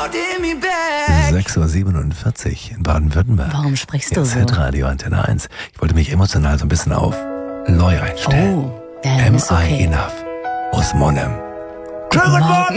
6:47 Uhr in Baden-Württemberg. Warum sprichst du so? Z-Radio Antenne 1. Ich wollte mich emotional so ein bisschen auf Loy einstellen. Oh, ja, ist okay. Am I enough? Aus Monem. Guten Morgen.